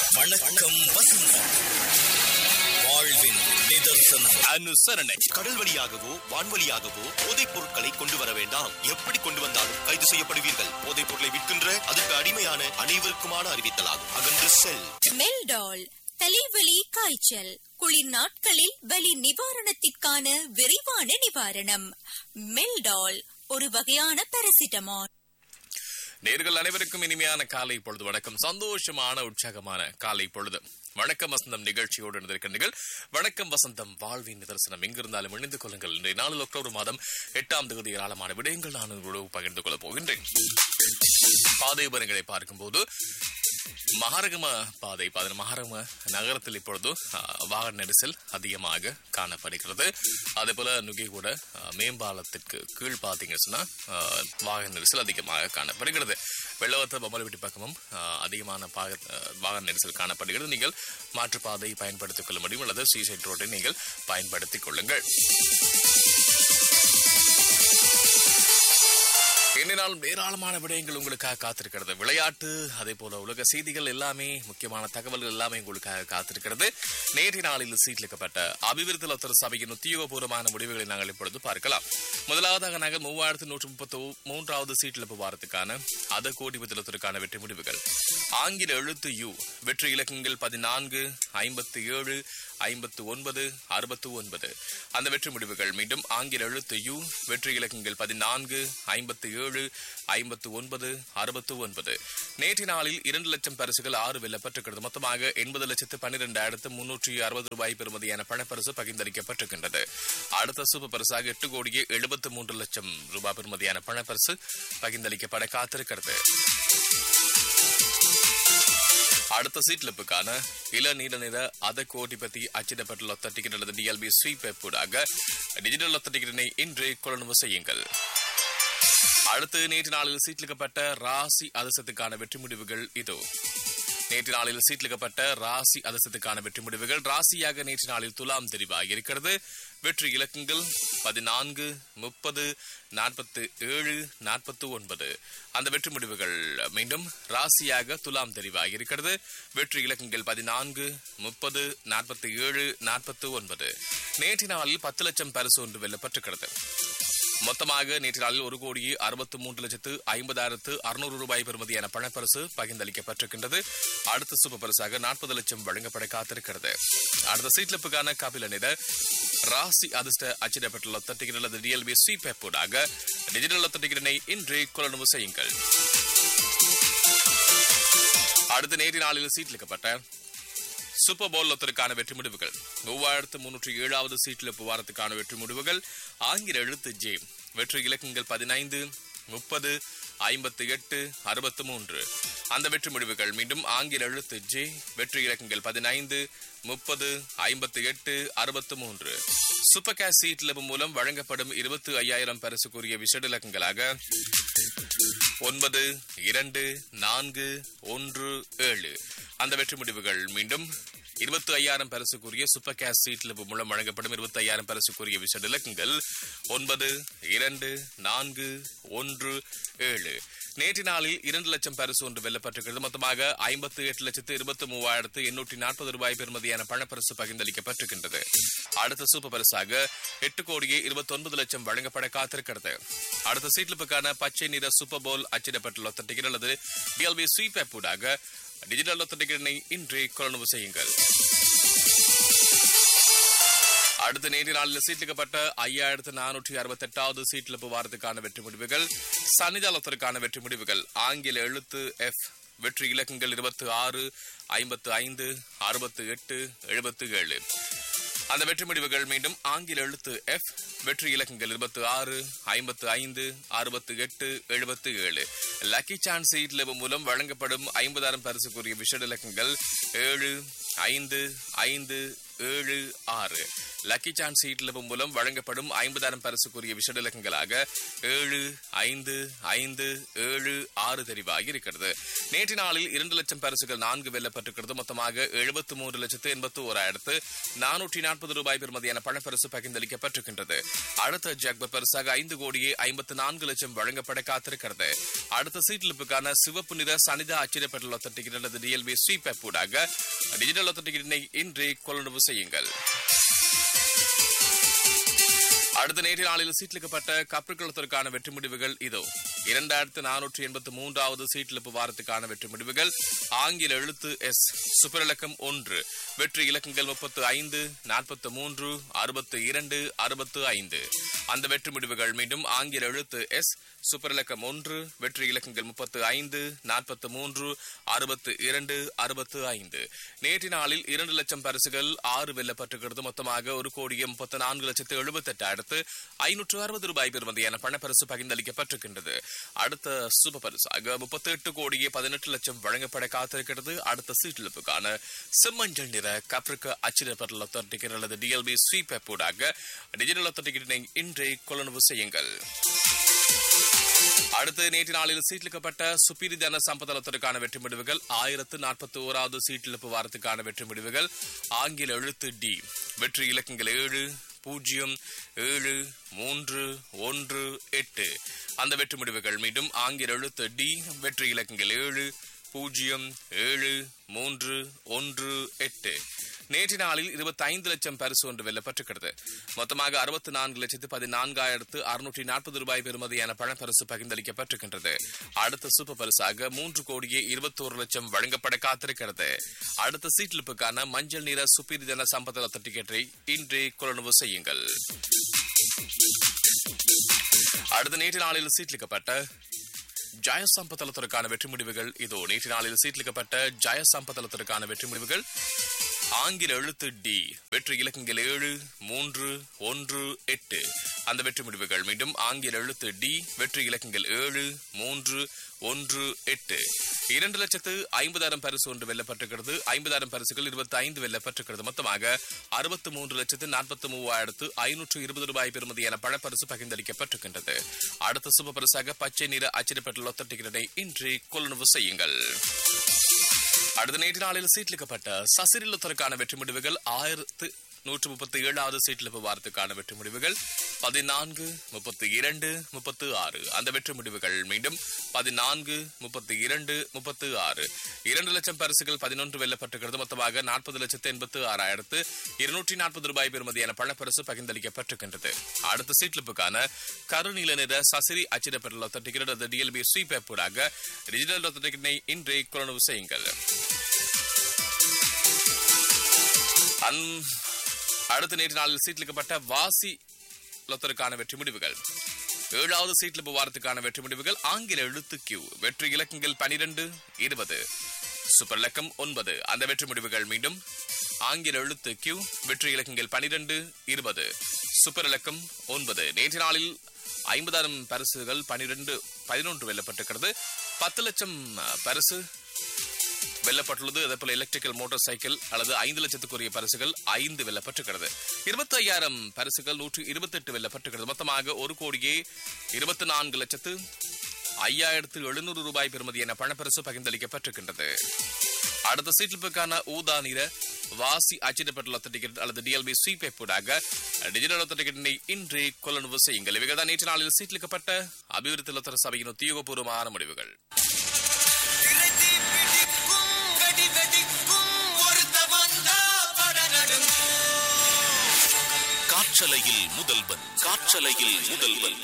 வணக்கம் வசந்தம். வாழ்வின் நிதர்சனம். அனுசரணை. கடல் வழியாகவோ வான்வழியாகவோ போதைப் பொருட்களை கொண்டு வர வேண்டாம். எப்படி கொண்டு வந்தாலும் கைது செய்யப்படுவீர்கள். போதைப் பொருளை விற்கின்ற அதற்கு அடிமையான அனைவருக்குமான அறிவித்தலாகும். அகன்று செல். மெல்டால் தலைவலி, காய்ச்சல், குளிர் நாட்களில் வலி நிவாரணத்திற்கான விரைவான நிவாரணம். மெல்டால் ஒரு வகையான பாராசிட்டமால். நேர்கள் அனைவருக்கும் இனிமையான காலை பொழுது வணக்கம். சந்தோஷமான உற்சாகமான காலை பொழுது. வணக்கம் வசந்தம் நிகழ்ச்சியோடு இருந்திருக்கின்றீர்கள். வணக்கம் வசந்தம் வாழ்வின் நிதர்சனம். எங்கிருந்தாலும் இணைந்து கொள்ளுங்கள். இன்றைய நாளில் அக்டோபர் மாதம் 8ஆம் தேதி ஏராளமான விடயங்கள் நான் உங்களோடு பகிர்ந்து கொள்ளப் போகின்றேன். பாதை விவரங்களை பார்க்கும்போது மகாரகம பாதை மகாரகம நகரத்தில் இப்பொழுது வாகன நெரிசல் அதிகமாக காணப்படுகிறது. அதே போல நுகைகூட மேம்பாலத்திற்கு கீழ் பார்த்தீங்கன்னு சொன்னா வாகன நெரிசல் அதிகமாக காணப்படுகிறது. வெள்ளவத்த பொம்மலவெட்டி பக்கமும் அதிகமான வாகன நெரிசல் காணப்படுகிறது. நீங்கள் மாற்றுப்பாதை பயன்படுத்திக் கொள்ள முடியும் அல்லது சீசைட் ரோட்டை நீங்கள் பயன்படுத்திக் கொள்ளுங்கள். என்னினாலும் ஏராளமான விடயங்கள் உங்களுக்காக காத்திருக்கிறது. விளையாட்டு, அதே போல உலக செய்திகள் எல்லாமே, முக்கியமான தகவல்கள் எல்லாமே உங்களுக்காக காத்திருக்கிறது. நேற்றைய நாளில் சீட்லிக்கப்பட்ட அபிவிருத்தி லத்தர் சபையின் உத்தியோகபூர்வமான முடிவுகளை நாங்கள் இப்பொழுது பார்க்கலாம். முதலாவதாக நாங்கள் 3133வது சீட்டிழப்பு வாரத்துக்கான அத கோடி பத்திரத்திற்கான வெற்றி முடிவுகள். ஆங்கில எழுத்து யு வெற்றி இலக்கங்கள் 14, 57, 59, 69. அந்த வெற்றி முடிவுகள் மீண்டும் ஆங்கில எழுத்து யு வெற்றி இலக்கங்கள் 14, 57, 59, 69. நேற்று நாளில் 2 லட்சம் பரிசுகள் 6 வெல்லப்பட்டிருக்கிறது. மொத்தமாக 80,12,360 ரூபாய் பெறுமதியான பணப்பரிசு பகிர்ந்தளிக்கப்பட்டிருக்கின்றது. அடுத்த சூப்பர் பரிசாக 8,73 லட்சம் ரூபாய் பெறுமதியான பணப்பரிசு பகிர்ந்தளிக்கப்பட காத்திருக்கிறது. அடுத்த சீட்லிப்புக்கான இளநீல நிற அத கோடிபதி அச்சிடப்பட்ட லொத்த டிக்கெட் அல்லது டிஎல்பி ஸ்வீப் ஊடாக டிஜிட்டல் லொத்த டிக்கெட்டினை இன்று கொள்ளுணவு செய்யுங்கள். அடுத்து நேற்று நாளில் சீட்லிக்கப்பட்ட ராசி அதிர்ஷ்டத்துக்கான வெற்றி முடிவுகள் இதோ. நேற்று நாளில் சீட்லிக்கப்பட்ட ராசி அதிர்ஷ்டத்துக்கான வெற்றி முடிவுகள். ராசியாக நேற்று நாளில் துலாம் தெரிவாக இருக்கிறது. வெற்றி இலக்கங்கள் 14, 30, 47, 49. அந்த வெற்றி முடிவுகள் மீண்டும் ராசியாக துலாம் தெரிவாக இருக்கிறது. வெற்றி இலக்கங்கள் 14, 30, 47, 49. நேற்று நாளில் 10 லட்சம் பரிசு ஒன்று வெல்லப்பட்டிருக்கிறது. மொத்தமாக நேற்று நாளில் 1,63,50,600 ரூபாய் பெறுமதியான பணப்பரிசு பகிர்ந்தளிக்கப்பட்டிருக்கின்றது. அடுத்த சூப்பர் பரிசாக 40 லட்சம் வழங்கப்பட காத்திருக்கிறது. அடுத்த சீட்லிப்புக்கான காப்பில நிற ராசி அதிர்ஷ்ட அச்சிடப்பட்ட லொத்த டிக்கெட் அல்லது டிஎல்பி ஸ்வீப் ஊடாக டிஜிட்டல் லொத்த டிக்கெட்டினை இன்று கொள்ளுணவு செய்யுங்கள். அடுத்த நேற்று நாளில் சீட்லிக்கப்பட்ட சூப்பர் போல் லொத்தருக்கான வெற்றி முடிவுகள். 3307வது சீட்லிப்பு வாரத்துக்கான வெற்றி முடிவுகள். ஆங்கில எழுத்து ஜே வெற்றி இலக்கங்கள் 15, 30, 58, 63. அந்த வெற்றி முடிவுகள் மீண்டும் ஆங்கில எழுத்து ஜே வெற்றி இலக்கங்கள் 15, 30, 58, 63. சூப்பர் கேஷ் சீட்லிப்பு மூலம் வழங்கப்படும் 25,000 பரிசுக்குரிய விசேட இலக்கங்களாக 9, 2, 4, 1, 7. அந்த வெற்றி முடிவுகள் மீண்டும் 25,000 பரிசுக்குரிய சூப்பர் கேஷ் சீட்லிப்பு மூலம் வழங்கப்படும் 25,000 பரிசுக்குரிய விசேட இலக்கங்கள் 9, 2, 4, 1, 7. நேற்று நாளில் 2 லட்சம் பரிசு ஒன்று வெல்லப்பட்டிருக்கிறது. மொத்தமாக 58,23,840 ரூபாய் பெறுமதியான பணப்பரிசு பகிர்ந்தளிக்கப்பட்டிருக்கின்றது. அடுத்த சூப்பர் பரிசாக 8,29,00,000 வழங்கப்பட காத்திருக்கிறது. அடுத்த சீட்லிப்புக்கான பச்சை நிற சூப்பர் போல் அச்சிடப்பட்ட லொத்த டிக்கெட் அல்லது டிஎல்பி ஸ்வீப் ஊடாக டிஜிட்டல் லொத்த டிக்கெட்டினை இன்றே கொள்ளுணவு செய்யுங்கள். அடுத்த நேற்று நாளில் சீட்லிக்கப்பட்ட 5,468வது சீட்லிப்பு வாரத்துக்கான வெற்றி முடிவுகள். சனிதாலத்திற்கான வெற்றி முடிவுகள். ஆங்கில எழுத்து எஃப் வெற்றி இலக்கங்கள் 26, 55, 68, 77. அந்த வெற்றி முடிவுகள் மீண்டும் ஆங்கில எழுத்து எஃப் வெற்றி இலக்கங்கள் 26, 55, 68, 77. லக்கி சான்ஸ் சீட்லிப்பு மூலம் வழங்கப்படும் 50,000 பரிசுக்குரிய விசேட இலக்கங்கள் 7, 5, 5, 76. லக்கி சான்ஸ் சீட்ல மூலம் வழங்கப்படும் 50,000 பரிசுக்குரிய விஷட இலக்கங்களாக 7557 தெரிவாகி இருக்கிறது. நேற்று நாளில் 2 லட்சம் பரிசுகள் 4 வெல்லப்பட்டிருக்கிறது. மொத்தமாக 73,81,440 ரூபாய் பெறுமதியான பணப்பரிசு பகிர்ந்தளிக்கப்பட்டிருக்கின்றது. அடுத்த ஜாக்பர் பரிசாக 5,54,00,000 வழங்கப்பட காத்திருக்கிறது. அடுத்த சீட்லிப்புக்கான சிவப்பு நிற சனிதா அச்சிடப்பட்ட லொத்த டிக்கெட் அல்லது டிஎல்பி ஸ்வீப் ஆப் ஊடாக டிஜிட்டல் லொத்த டிக்கெட்டினை இன்றே கொள்ளுணர்வு செய்யுங்கள். அடுத்த நேற்று நாளில் சீட்லிக்கப்பட்ட கப்பற்களத்திற்கான வெற்றி முடிவுகள் இதோ. 2483வது சீட்லிப்பு வாரத்துக்கான வெற்றி முடிவுகள். ஆங்கில எழுத்து எஸ், சூப்பர் இலக்கம் 1, வெற்றி இலக்கங்கள் 35, 43, 62, 65. அந்த வெற்றி முடிவுகள் மீண்டும் ஆங்கில எழுத்து எஸ், சூப்பர் இலக்கம் 1, வெற்றி இலக்கங்கள் 35, 43, 62, 65. நேற்று நாளில் 2 லட்சம் பரிசுகள் 6 வெல்லப்பட்டிருக்கிறது. மொத்தமாக 1,54,78,560 ரூபாய் பெறுமதியான பணப்பரிசு பகிர்ந்தளிக்கப்பட்டிருக்கின்றது. அடுத்த சூப்பர் பரிசாக 38,18,00,000 வழங்கப்பட காத்திருக்கிறது. அடுத்த சீட்டிழப்புக்கான செம்மஞ்சள் நிற கப்ரிக்க அச்சிடப்பட்ட லொத்த டிக்கெட் அல்லது டிஎல்பி ஸ்வீப் ஆப் ஊடாக டிஜிட்டல் லொத்த டிக்கெட்டினை இன்றே கொள்ளுணர்வு செய்யுங்கள். அடுத்து நேற்று நாளில் சீட்லிக்கப்பட்ட சுப்பீரி தன சம்பதத்திற்கான வெற்றி முடிவுகள். 1041வது சீட்டிழப்பு வாரத்துக்கான வெற்றி முடிவுகள். ஆங்கில எழுத்து டி, வெற்றி இலக்கங்கள் 7, 0, 7, 3, 1, 8. அந்த வெற்றி முடிவுகள் மீண்டும் ஆங்கில எழுத்து டி, வெற்றி இலக்கங்கள் 7, 0, 7, 3, 1, 8. நேற்று நாளில் 25 லட்சம் பரிசு ஒன்று வெல்லப்பட்டிருக்கிறது. மொத்தமாக 64,14,640 ரூபாய் பெறுமதியான பணப்பரிசு பகிர்ந்தளிக்கப்பட்டிருக்கின்றது. அடுத்த சூப்பர் பரிசாக 3,21,00,000 வழங்கப்பட காத்திருக்கிறது. அடுத்த சீட்லிப்புக்கான மஞ்சள் நிற சுப்பீரி ஜன சம்பத லொத்த டிக்கெட்டை இன்றே கொள்ளுணர்வு செய்யுங்கள். அடுத்த நேற்று நாளில் சீட்லிக்கப்பட்ட ஜயசம்பதலத்திற்கான வெற்றி முடிவுகள் இதோ. நேற்று நாளில் சீட்லிக்கப்பட்ட ஜயசம்பதலத்திற்கான வெற்றி முடிவுகள். ஆங்கில எழுத்து டி, வெற்றி இலக்கங்கள் 7, 3, 1, 8. அந்த வெற்றி முடிவுகள் மீண்டும் ஆங்கில எழுத்து டி, வெற்றி இலக்கங்கள் 7, 3, 1, 8. 2,50,000 பரிசு ஒன்று வெல்லப்பட்டிருக்கிறது. 50,000 பரிசுகள் 25 வெல்லப்பட்டிருக்கிறது. மொத்தமாக 63,43,520 ரூபாய் பெறுமதியான பணப்பரிசு பகிர்ந்தளிக்கப்பட்டிருக்கின்றது. அடுத்த சூப்பர் பரிசாக பச்சை நிற அச்சிடப்பட்ட லொத்த டிக்கெட்டை இன்றே கொள்ளுணர்வு செய்யுங்கள். அடுத்த நேற்று நாளில் சீட்லிக்கப்பட்ட சசிரிலத்திற்கான வெற்றி முடிவுகள். 1137வது சீட்லிப்பு வாரத்துக்கான வெற்றி முடிவுகள். 14, 32, 36. அந்த வெற்றி முடிவுகள் மீண்டும் 14, 32, 36. 2 லட்சம் பரிசுகள் 11 வெல்லப்பட்டிருக்கிறது. மொத்தமாக 40,86,240 ரூபாய் பெறுமதியான பணப்பரிசு பகிர்ந்தளிக்கப்பட்டிருக்கின்றது. அடுத்த சீட்லிப்புக்கான கருநீல நிற சசிரி அச்சிடப்பட்ட லொத்த டிக்கெட் அல்லது டிஎல்பி ஸ்வீப் ஆப் ஊடாக டிஜிட்டல் லொத்த டிக்கெட்டினை இன்றே கொள்ளுணர்வு செய்யுங்கள். அடுத்த நேற்று நாளில் சீட்லிக்கப்பட்ட வாசி லொத்தருக்கான வெற்றி முடிவுகள். 7வது சீட்லிப்பு வாரத்துக்கான வெற்றி முடிவுகள். ஆங்கில எழுத்து கியூ, வெற்றி இலக்கங்கள் 12, 20, சூப்பர் இலக்கம் 9. அந்த வெற்றி முடிவுகள் மீண்டும் ஆங்கில எழுத்து கியூ, வெற்றி இலக்கங்கள் 12, 20, சூப்பர் இலக்கம் 9. நேற்று நாளில் 50,000 பரிசுகள் 11 வெல்லப்பட்டிருக்கிறது. 10 லட்சம் பரிசு வெல்லப்பட்டுள்ளது. அதேபோல எலக்ட்ரிக்கல் மோட்டார் சைக்கிள் அல்லது 5 லட்சத்துக்குரிய பரிசுகள் 5 வெல்லப்பட்டிருக்கிறது. 25,000 பரிசுகள் 128 வெல்லப்பட்டிருக்கிறது. மொத்தமாக 1,24,05,700 ரூபாய் பெறுமதியான பணப்பரிசு பகிர்ந்தளிக்கப்பட்டிருக்கின்றது. அடுத்த சீட்லிப்புக்கான ஊதா நிற வாசி அச்சிடப்பட்ட லொத்த டிக்கெட் அல்லது டிஎல்பி ஸ்வீப் ஆப் ஊடாக டிஜிட்டல் லொத்த டிக்கெட்டினை இன்றே கொள்ளுணர்வு செய்யுங்கள். இவைகள் தான் நேற்று நாளில் சீட்லிக்கப்பட்ட அபிவிருத்தி லொத்தர சபையின் உத்தியோகபூர்வமான முடிவுகள். காற்றலையில் முதல்வன்.